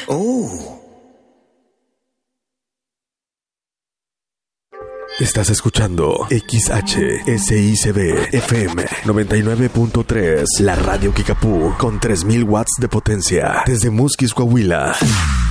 Oh. Estás escuchando XHSICB FM 99.3, la radio Kickapoo con 3000 watts de potencia desde Musquis, Coahuila.